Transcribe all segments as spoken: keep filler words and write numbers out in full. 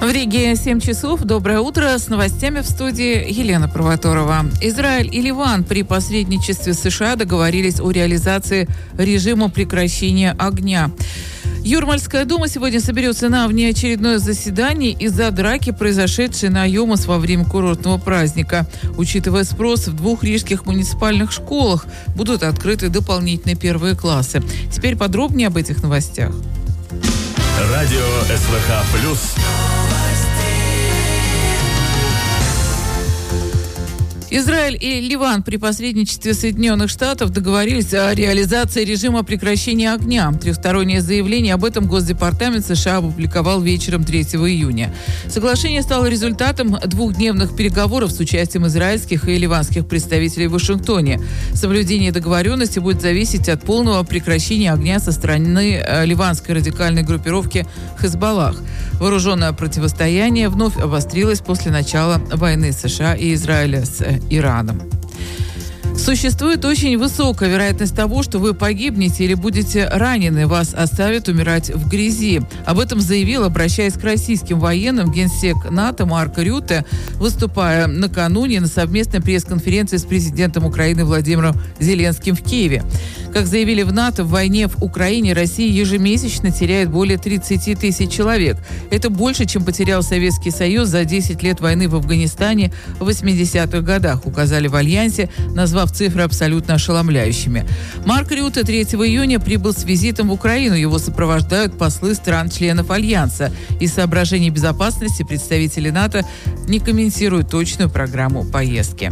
В Риге семь часов. Доброе утро. С новостями в студии Елена Провоторова. Израиль и Ливан при посредничестве США договорились о реализации режима прекращения огня. Юрмальская дума сегодня соберется на внеочередное заседание из-за драки, произошедшей на Йомас во время курортного праздника. Учитывая спрос, в двух рижских муниципальных школах будут открыты дополнительные первые классы. Теперь подробнее об этих новостях. Радио СВХ плюс. Израиль и Ливан при посредничестве Соединенных Штатов договорились о реализации режима прекращения огня. Трехстороннее заявление об этом Госдепартамент США опубликовал вечером третьего июня. Соглашение стало результатом двухдневных переговоров с участием израильских и ливанских представителей в Вашингтоне. Соблюдение договоренности будет зависеть от полного прекращения огня со стороны ливанской радикальной группировки «Хезболлах». Вооруженное противостояние вновь обострилось после начала войны США и Израиля с Ираном. Существует очень высокая вероятность того, что вы погибнете или будете ранены, вас оставят умирать в грязи. Об этом заявил, обращаясь к российским военным, генсек НАТО Марк Рютте, выступая накануне на совместной пресс-конференции с президентом Украины Владимиром Зеленским в Киеве. Как заявили в НАТО, в войне в Украине Россия ежемесячно теряет более тридцать тысяч человек. Это больше, чем потерял Советский Союз за десять лет войны в Афганистане в восьмидесятых годах, указали в Альянсе, назвав цифры абсолютно ошеломляющими. Марк Рютте третьего июня прибыл с визитом в Украину. Его сопровождают послы стран-членов Альянса. Из соображений безопасности представители НАТО не комментируют точную программу поездки.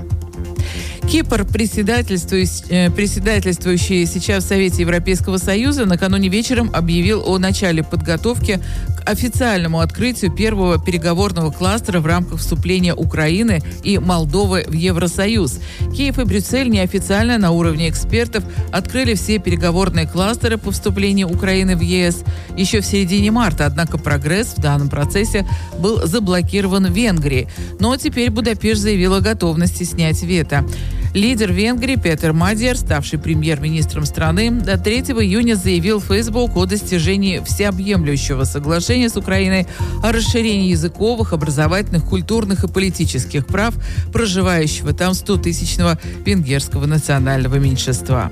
Кипр, председательствующий, председательствующий сейчас в Совете Европейского Союза, накануне вечером объявил о начале подготовки к официальному открытию первого переговорного кластера в рамках вступления Украины и Молдовы в Евросоюз. Киев и Брюссель неофициально на уровне экспертов открыли все переговорные кластеры по вступлению Украины в ЕС еще в середине марта, однако прогресс в данном процессе был заблокирован в Венгрии. Но теперь Будапешт заявил о готовности снять вето. Лидер Венгрии Петер Мадьяр, ставший премьер-министром страны, до третьего июня заявил в Facebook о достижении всеобъемлющего соглашения с Украиной о расширении языковых, образовательных, культурных и политических прав проживающего там стотысячного венгерского национального меньшинства.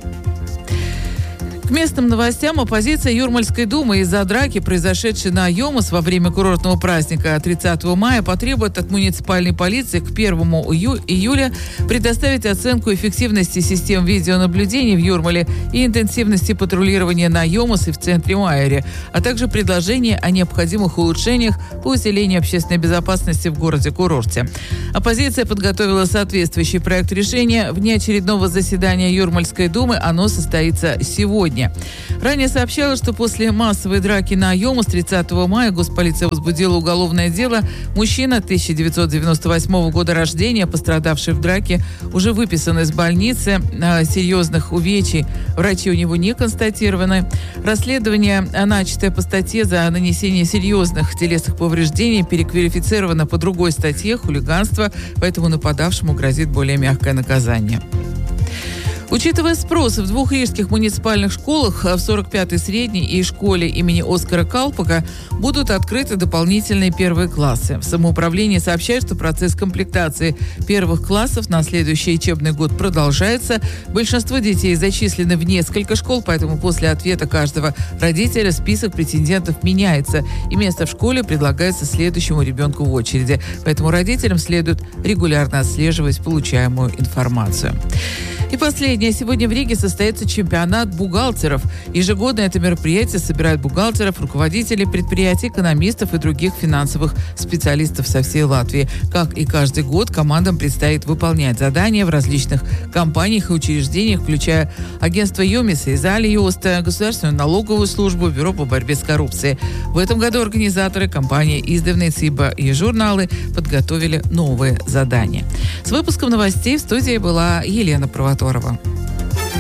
К местным новостям. Оппозиция Юрмальской думы из-за драки, произошедшей на Йомас во время курортного праздника тридцатого мая, потребует от муниципальной полиции к первому июля предоставить оценку эффективности систем видеонаблюдения в Юрмале и интенсивности патрулирования на Йомас и в центре Майере, а также предложение о необходимых улучшениях по усилению общественной безопасности в городе-курорте. Оппозиция подготовила соответствующий проект решения. Внеочередного заседания Юрмальской думы оно состоится сегодня. Ранее сообщалось, что после массовой драки на Йомас тридцатого мая госполиция возбудила уголовное дело. Мужчина тысяча девятьсот девяносто восьмого года рождения, пострадавший в драке, уже выписан из больницы. Серьезных увечий врачи у него не констатированы. Расследование, начатое по статье за нанесение серьезных телесных повреждений, переквалифицировано по другой статье хулиганство, поэтому нападавшему грозит более мягкое наказание. Учитывая спрос в двух рижских муниципальных школах, в сорок пятой средней и школе имени Оскара Калпака будут открыты дополнительные первые классы. В самоуправлении сообщают, что процесс комплектации первых классов на следующий учебный год продолжается. Большинство детей зачислены в несколько школ, поэтому после ответа каждого родителя список претендентов меняется, и место в школе предлагается следующему ребенку в очереди. Поэтому родителям следует регулярно отслеживать получаемую информацию. И последнее. Сегодня в Риге состоится чемпионат бухгалтеров. Ежегодно это мероприятие собирает бухгалтеров, руководителей предприятий, экономистов и других финансовых специалистов со всей Латвии. Как и каждый год, командам предстоит выполнять задания в различных компаниях и учреждениях, включая агентство ЮМИСа, Изали Юста, Государственную налоговую службу, Бюро по борьбе с коррупцией. В этом году организаторы компании «Издавны Циба» и журналы подготовили новые задания. С выпуском новостей в студии была Елена Провоторова.